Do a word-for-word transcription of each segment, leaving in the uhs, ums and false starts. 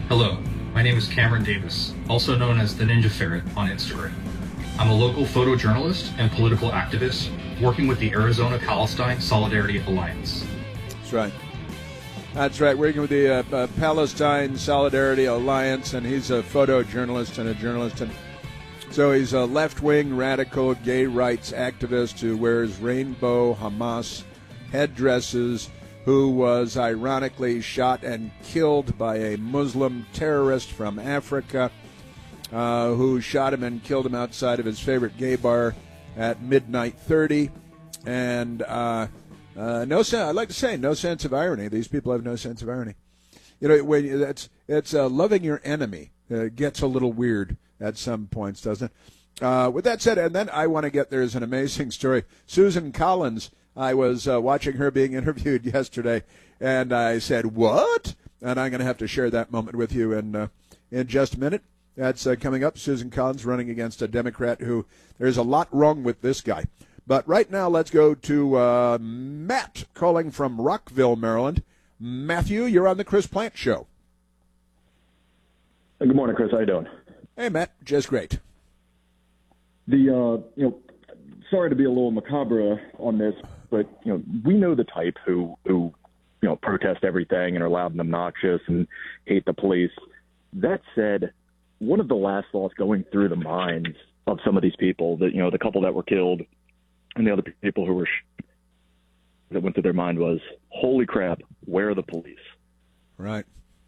Hello, my name is Cameron Davis, also known as the Ninja Ferret on Instagram. I'm a local photojournalist and political activist working with the Arizona-Palestine Solidarity Alliance. That's right. That's right, working with the uh, uh, Palestine Solidarity Alliance, and he's a photojournalist and a journalist. And so he's a left-wing, radical, gay rights activist who wears rainbow Hamas headdresses, who was ironically shot and killed by a Muslim terrorist from Africa, uh, who shot him and killed him outside of his favorite gay bar at midnight thirty. And uh, uh, no, I'd like to say, no sense of irony. These people have no sense of irony. You know, when it's it's uh, loving your enemy uh, gets a little weird at some points, doesn't it? Uh, with that said, and then I want to get there's an amazing story. Susan Collins. I was uh, watching her being interviewed yesterday, and I said, what? And I'm going to have to share that moment with you in, uh, in just a minute. That's uh, coming up. Susan Collins running against a Democrat who there's a lot wrong with this guy. But right now, let's go to uh, Matt calling from Rockville, Maryland. Matthew, you're on the Chris Plante Show. Good morning, Chris. How you doing? Hey, Matt. Just great. The, uh, you know, sorry to be a little macabre on this, but, you know, we know the type who, who, you know, protest everything and are loud and obnoxious and hate the police. That said, one of the last thoughts going through the minds of some of these people, that, you know, the couple that were killed and the other people who were sh- that went through their mind was, holy crap, where are the police? Right.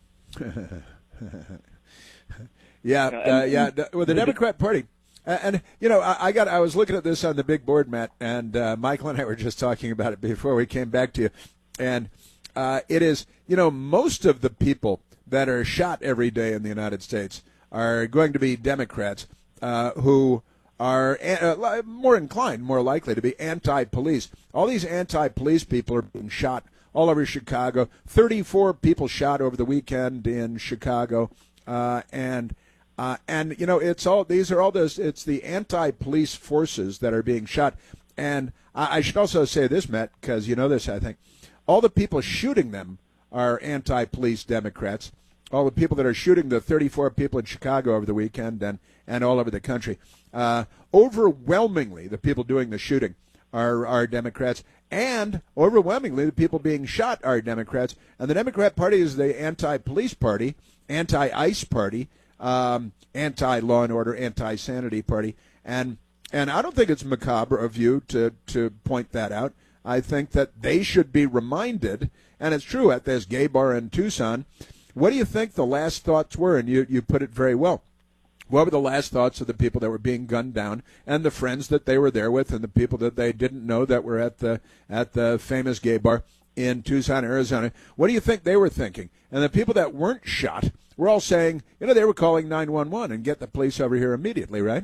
yeah, uh, yeah. Well, the Democrat Party. Uh, and, you know, I, I got. I was looking at this on the big board, Matt, and uh, Michael and I were just talking about it before we came back to you. And uh, it is, you know, most of the people that are shot every day in the United States are going to be Democrats uh, who are uh, more inclined, more likely to be anti-police. All these anti-police people are being shot all over Chicago. thirty-four people shot over the weekend in Chicago, uh, and. Uh, and, you know, it's all these are all those it's the anti-police forces that are being shot. And I, I should also say this, Matt, because you know this, I think. All the people shooting them are anti-police Democrats. All the people that are shooting the thirty-four people in Chicago over the weekend and, and all over the country. Uh, overwhelmingly, the people doing the shooting are, are Democrats. And overwhelmingly, the people being shot are Democrats. And the Democrat Party is the anti-police party, anti-ICE party. Um, anti-law and order, anti-sanity party, and and I don't think it's macabre of you to to point that out. I think that they should be reminded, and it's true at this gay bar in Tucson. What do you think the last thoughts were? And you you put it very well. What were the last thoughts of the people that were being gunned down, and the friends that they were there with, and the people that they didn't know that were at the at the famous gay bar in Tucson, Arizona? What do you think they were thinking? And the people that weren't shot. We're all saying, you know, they were calling nine one one and get the police over here immediately, right?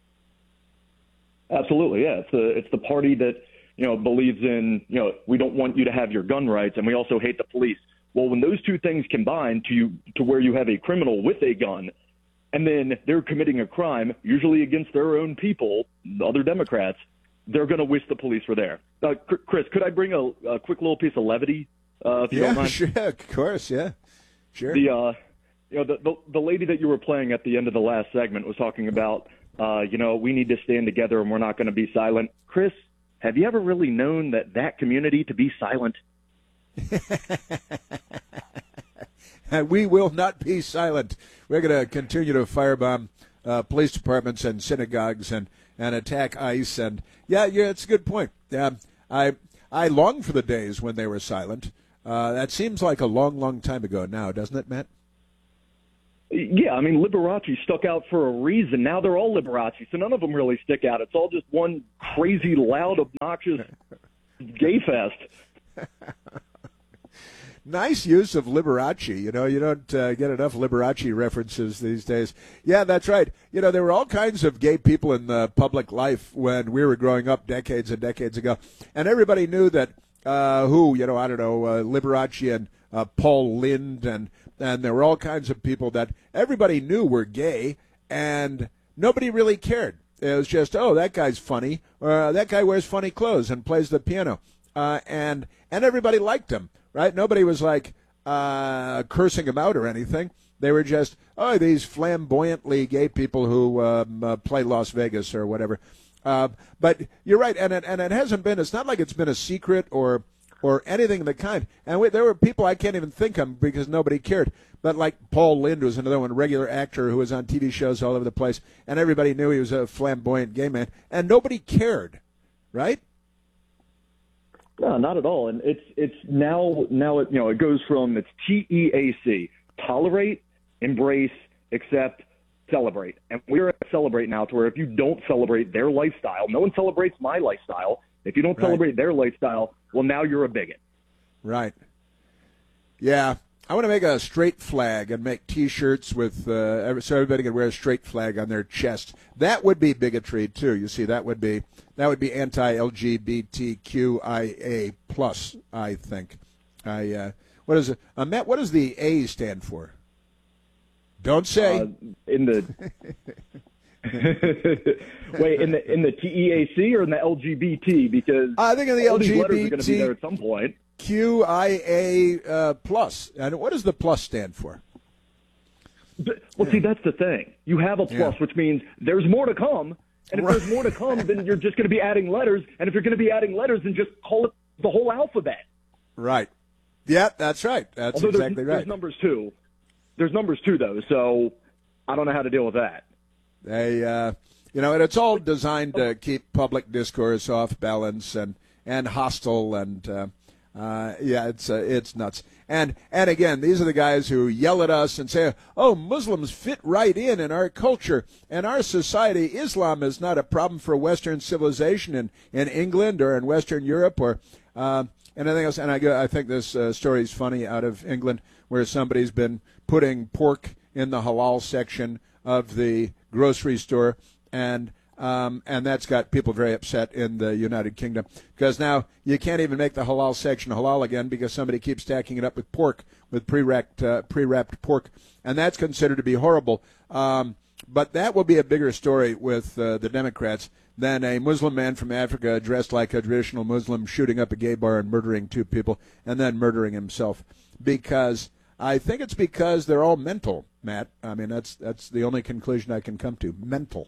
Absolutely, yeah. It's the it's the party that, you know, believes in, you know, we don't want you to have your gun rights, and we also hate the police. Well, when those two things combine to you to where you have a criminal with a gun, and then they're committing a crime, usually against their own people, other Democrats, they're going to wish the police were there. Uh, Chris, could I bring a, a quick little piece of levity, uh, if you yeah, don't mind? Sure, of course, yeah. Sure. The, uh, you know, the, the the lady that you were playing at the end of the last segment was talking about, uh, you know, we need to stand together and we're not going to be silent. Chris, have you ever really known that that community to be silent? We will not be silent. We're going to continue to firebomb uh, police departments and synagogues and, and attack ICE. And yeah, yeah, it's a good point. Um, I I long for the days when they were silent. Uh, that seems like a long, long time ago now, doesn't it, Matt? Yeah, I mean, Liberace stuck out for a reason. Now they're all Liberace, so none of them really stick out. It's all just one crazy, loud, obnoxious gay fest. Nice use of Liberace. You know, you don't uh, get enough Liberace references these days. Yeah, that's right. You know, there were all kinds of gay people in the public life when we were growing up decades and decades ago. And everybody knew that uh, who, you know, I don't know, uh, Liberace and uh, Paul Lind and and there were all kinds of people that everybody knew were gay, and nobody really cared. It was just, oh, that guy's funny, or uh, that guy wears funny clothes and plays the piano, uh, and and everybody liked him, right? Nobody was like uh, cursing him out or anything. They were just, oh, these flamboyantly gay people who um, uh, play Las Vegas or whatever. Uh, but you're right, and it, and it hasn't been, it's not like it's been a secret or or anything of the kind. And we, there were people I can't even think of because nobody cared. But like Paul Lynde was another one, a regular actor who was on T V shows all over the place, and everybody knew he was a flamboyant gay man, and nobody cared, right? No, not at all. And it's it's now now it you know it goes from it's T E A C, tolerate, embrace, accept, celebrate. And we're at celebrate now to where if you don't celebrate their lifestyle, no one celebrates my lifestyle. If you don't Right. celebrate their lifestyle, well, now you're a bigot. Right. Yeah. I want to make a straight flag and make T-shirts with uh, so everybody can wear a straight flag on their chest. That would be bigotry too. You see, that would be that would be anti-L G B T Q I A plus. I think. I uh, what is it? Uh, Matt, what does the A stand for? Don't say. Uh, in the wait in the in the T E A C or in the L G B T, because I think in the all L G B T. these letters are going to be there at some point. Q I A uh, plus. And what does the plus stand for? Well, see, that's the thing. You have a plus, Yeah. which means there's more to come. And if Right. there's more to come, then you're just going to be adding letters. And if you're going to be adding letters, then just call it the whole alphabet. Right. Yeah, that's right. That's Although exactly there's, right. there's numbers too. There's numbers too, though. So I don't know how to deal with that. They, uh, you know, and it's all designed to keep public discourse off balance and, and hostile, and uh, uh, yeah, it's uh, it's nuts. And and again, these are the guys who yell at us and say, "Oh, Muslims fit right in in our culture and our society. Islam is not a problem for Western civilization in, in England or in Western Europe or uh, anything else." And I go, I think this uh, story is funny out of England, where somebody's been putting pork in the halal section of the grocery store, and um, and that's got people very upset in the United Kingdom, because now you can't even make the halal section halal again because somebody keeps stacking it up with pork, with pre-wrapped uh, pre-wrapped pork, and that's considered to be horrible. Um, but that will be a bigger story with uh, the Democrats than a Muslim man from Africa dressed like a traditional Muslim shooting up a gay bar and murdering two people and then murdering himself, because I think it's because they're all mental, Matt. I mean, that's that's the only conclusion I can come to. Mental.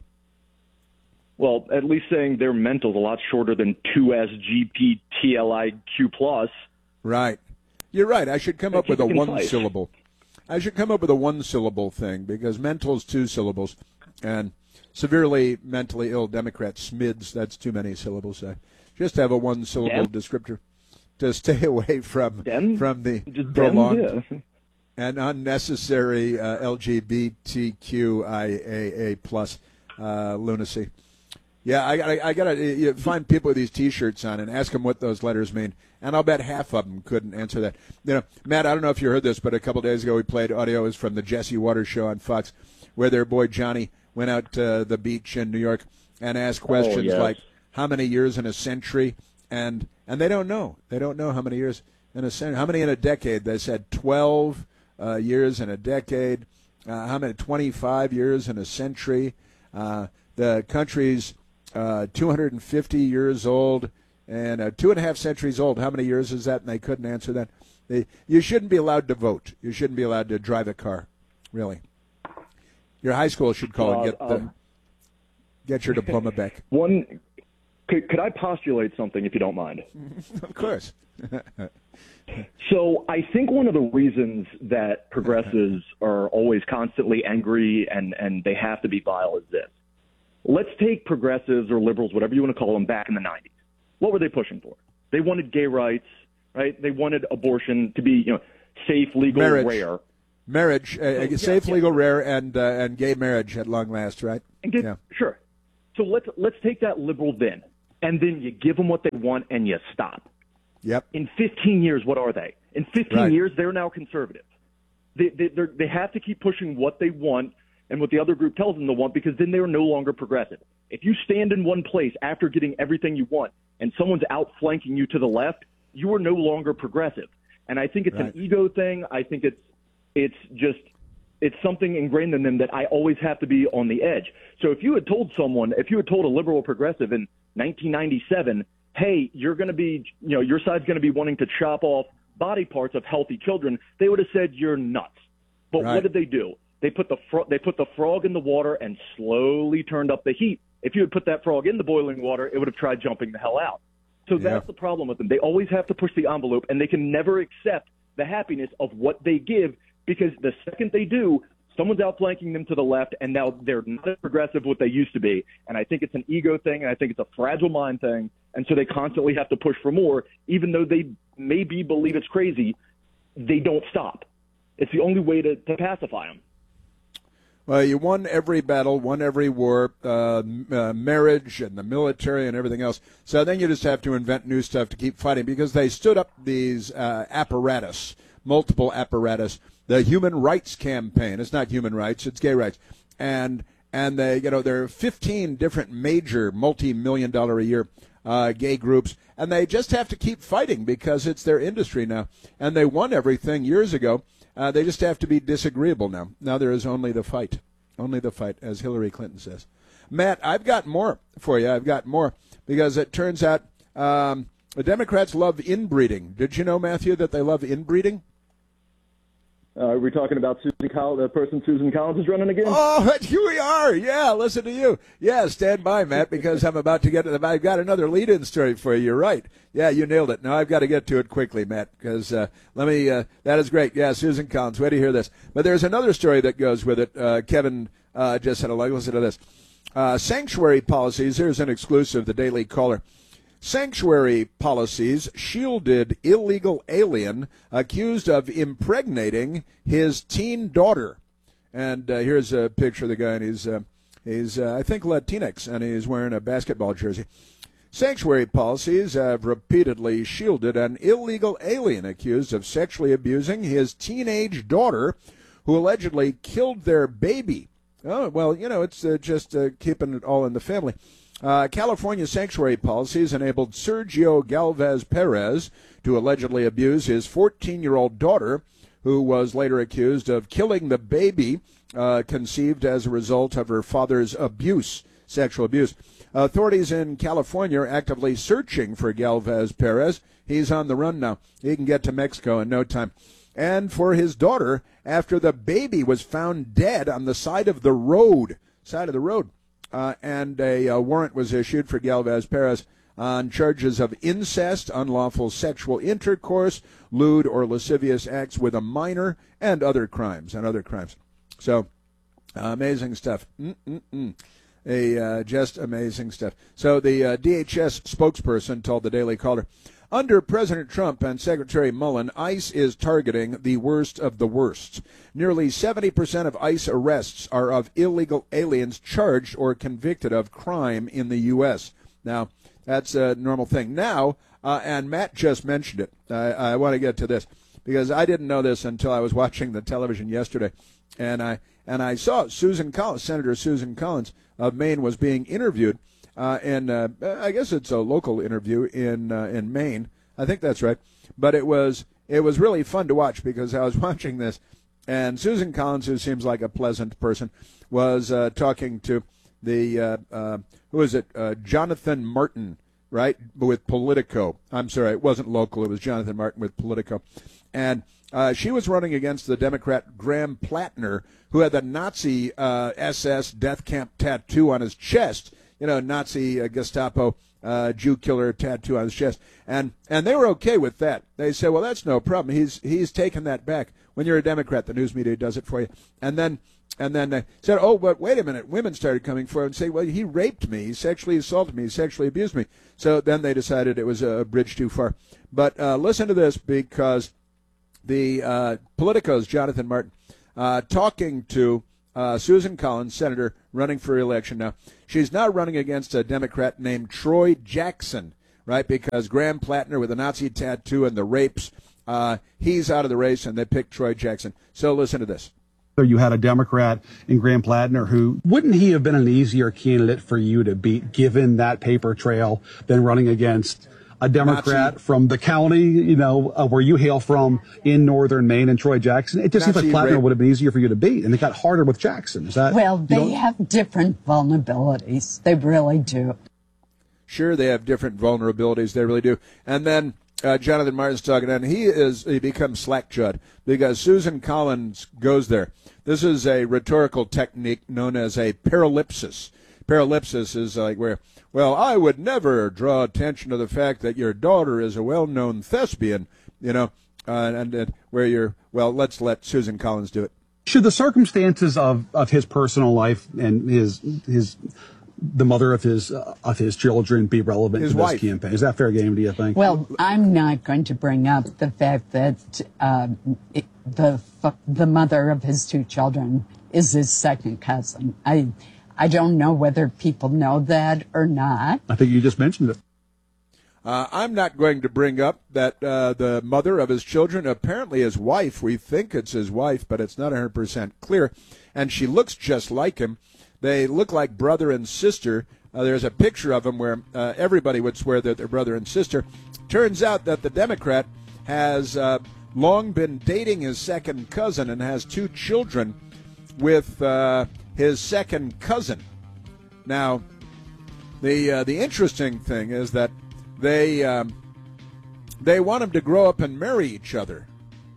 Well, at least saying they're mental is a lot shorter than two S G P T L I Q plus. Right. You're right. I should come up with a Keep it one concise. syllable. I should come up with a one syllable thing, because mental is two syllables, and severely mentally ill Democrat SMIDS, that's too many syllables. I just have a one syllable Dem? descriptor to stay away from Dem? from the Just prolonged them, yeah. and unnecessary uh, L G B T Q I A A plus uh, lunacy. Yeah, I got I got to find people with these T-shirts on and ask them what those letters mean, and I'll bet half of them couldn't answer that. You know, Matt, I don't know if you heard this, but a couple days ago we played audio. It was from the Jesse Waters show on Fox, where their boy Johnny went out to the beach in New York and asked questions yes. like, "How many years in a century?" and and they don't know. They don't know how many years in a century. How many in a decade? They said twelve uh, years in a decade. Uh, how many? twenty-five years in a century. Uh, the country's Uh, two hundred fifty years old and uh, two and a half centuries old. How many years is that? And they couldn't answer that. They, you shouldn't be allowed to vote. You shouldn't be allowed to drive a car, really. Your high school should call Uh, and get the, um, get your diploma back. One, could, could I postulate something, if you don't mind? Of course. So I think one of the reasons that progressives are always constantly angry and, and they have to be vile is this. Let's take progressives or liberals, whatever you want to call them, back in the nineties. What were they pushing for? They wanted gay rights, right? They wanted abortion to be, you know, safe, legal, Marriage. rare. Marriage, uh, yeah, safe, yeah. legal, rare, and uh, and gay marriage at long last, right? And get, yeah. Sure. So let's let's take that liberal then, and then you give them what they want and you stop. Yep. In fifteen years, what are they? In fifteen Right. years, they're now conservative. They they they're, they have to keep pushing what they want and what the other group tells them to want, because then they're no longer progressive. If you stand in one place after getting everything you want and someone's outflanking you to the left, you are no longer progressive. And I think it's Right. an ego thing. I think it's it's just it's something ingrained in them that I always have to be on the edge. So if you had told someone, if you had told a liberal progressive in nineteen ninety-seven, hey, you're going to be, you know, your side's going to be wanting to chop off body parts of healthy children, they would have said you're nuts. But right. what did they do? They put the fro- they put the frog in the water and slowly turned up the heat. If you had put that frog in the boiling water, it would have tried jumping the hell out. So yeah. that's the problem with them. They always have to push the envelope, and they can never accept the happiness of what they give, because the second they do, someone's outflanking them to the left, and now they're not as progressive as what they used to be. And I think it's an ego thing, and I think it's a fragile mind thing, and so they constantly have to push for more, even though they maybe believe it's crazy. They don't stop. It's the only way to, to pacify them. Well, you won every battle, won every war, uh, uh, marriage and the military and everything else. So then you just have to invent new stuff to keep fighting, because they stood up these uh, apparatus, multiple apparatus, the Human Rights Campaign. It's not human rights, it's gay rights. And and they, you know, there are fifteen different major multi-million dollar a year uh, gay groups, and they just have to keep fighting because it's their industry now. And they won everything years ago. Uh, they just have to be disagreeable now. Now there is only the fight. Only the fight, as Hillary Clinton says. Matt, I've got more for you. I've got more, because it turns out um, the Democrats love inbreeding. Did you know, Matthew, that they love inbreeding? Uh, are we talking about Susan Collins, the person Susan Collins is running against? Oh, here we are. Yeah, listen to you. Yeah, stand by, Matt, because I'm about to get to the, I've got another lead-in story for you. You're right. Yeah, you nailed it. Now I've got to get to it quickly, Matt, because uh, let me, uh, that is great. Yeah, Susan Collins, way to hear this. But there's another story that goes with it. Uh, Kevin uh, just said, listen to this. Uh, sanctuary policies, here's an exclusive, the Daily Caller. Sanctuary policies shielded illegal alien accused of impregnating his teen daughter. And uh, here's a picture of the guy, and he's, uh, he's uh, I think, Latinx, and he's wearing a basketball jersey. Sanctuary policies have repeatedly shielded an illegal alien accused of sexually abusing his teenage daughter, who allegedly killed their baby. Oh, well, you know, it's uh, just uh, keeping it all in the family. Uh, California sanctuary policies enabled Sergio Galvez Perez to allegedly abuse his fourteen-year-old daughter, who was later accused of killing the baby uh, conceived as a result of her father's abuse, sexual abuse. Authorities in California are actively searching for Galvez Perez. He's on the run now. He can get to Mexico in no time. And for his daughter, after the baby was found dead on the side of the road, side of the road. Uh, and a, a warrant was issued for Galvez Perez on charges of incest, unlawful sexual intercourse, lewd or lascivious acts with a minor, and other crimes, and other crimes. So, uh, amazing stuff. Mm-mm-mm. A, uh, just amazing stuff. So the uh, D H S spokesperson told the Daily Caller, under President Trump and Secretary Mullen, ICE is targeting the worst of the worst. Nearly seventy percent of ICE arrests are of illegal aliens charged or convicted of crime in the U S. Now, that's a normal thing. Now, uh, and Matt just mentioned it. I, I want to get to this, because I didn't know this until I was watching the television yesterday. And I, and I saw Susan Collins, Senator Susan Collins of Maine, was being interviewed. Uh, and uh, I guess it's a local interview in uh, in Maine. I think that's right. But it was it was really fun to watch, because I was watching this, and Susan Collins, who seems like a pleasant person, was uh, talking to the uh, uh, who is it? Uh, Jonathan Martin, right? With Politico. I'm sorry, it wasn't local. It was Jonathan Martin with Politico, and uh, she was running against the Democrat Graham Plattner, who had the Nazi uh, S S death camp tattoo on his chest. You know, Nazi uh, Gestapo uh, Jew killer tattoo on his chest, and and they were okay with that. They said, well, that's no problem. He's he's taken that back. When you're a Democrat, the news media does it for you. And then and then they said, oh, but wait a minute. Women started coming forward and saying, well, he raped me, he sexually assaulted me, he sexually abused me. So then they decided it was a bridge too far. But uh, listen to this, because the uh, Politico's Jonathan Martin uh, talking to Uh, Susan Collins, senator, running for election now. She's now running against a Democrat named Troy Jackson, right? Because Graham Plattner with a Nazi tattoo and the rapes, uh, he's out of the race, and they picked Troy Jackson. So listen to this. You had a Democrat in Graham Plattner who, wouldn't he have been an easier candidate for you to beat, given that paper trail, than running against a Democrat Nazi from the county, you know, uh, where you hail from in northern Maine, and Troy Jackson? It just Nazi seems like Plattner rape. would have been easier for you to beat, and it got harder with Jackson. Is that well? They you know? have different vulnerabilities. They really do. Sure, they have different vulnerabilities. They really do. And then uh, Jonathan Martin's talking, and he is he becomes slack-jawed because Susan Collins goes there. This is a rhetorical technique known as a paralipsis. Paralipsis is like where, well, I would never draw attention to the fact that your daughter is a well-known thespian, you know, uh, and, and where you're, well, let's let Susan Collins do it. Should the circumstances of, of his personal life and his his the mother of his uh, of his children be relevant his to wife. this campaign? Is that fair game, do you think? Well, I'm not going to bring up the fact that uh, it, the the mother of his two children is his second cousin. I I don't know whether people know that or not. I think you just mentioned it. Uh, I'm not going to bring up that uh, the mother of his children, apparently his wife, we think it's his wife, but it's not one hundred percent clear, and she looks just like him. They look like brother and sister. Uh, there's a picture of them where uh, everybody would swear that they're brother and sister. Turns out that the Democrat has uh, long been dating his second cousin and has two children with uh, his second cousin. Now, the uh, the interesting thing is that They um, they want them to grow up and marry each other.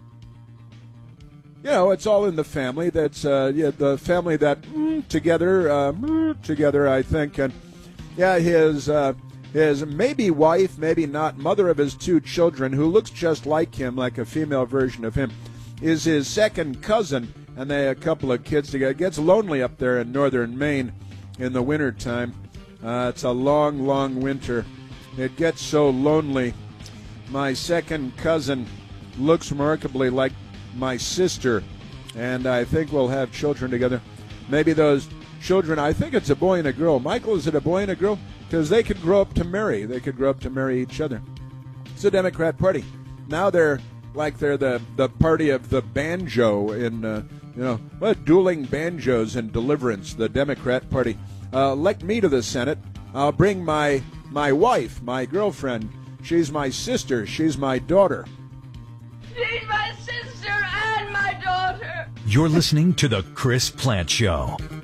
You know, it's all in the family. That's uh, yeah, the family that mm, together, uh, mm, together. I think, and yeah, his uh, his maybe wife, maybe not, mother of his two children, who looks just like him, like a female version of him, is his second cousin, and they have a couple of kids together. It gets lonely up there in northern Maine in the wintertime. Uh, it's a long, long winter. It gets so lonely. My second cousin looks remarkably like my sister, and I think we'll have children together. Maybe those children, I think it's a boy and a girl. Michael, is it a boy and a girl? Because they could grow up to marry. They could grow up to marry each other. It's the Democrat Party. Now they're like they're the, the party of the banjo in, uh, you know, well, dueling banjos in Deliverance, the Democrat Party. Uh, elect me to the Senate. I'll bring my... my wife, my girlfriend. She's my sister. She's my daughter. She's my sister and my daughter. You're listening to The Chris Plante Show.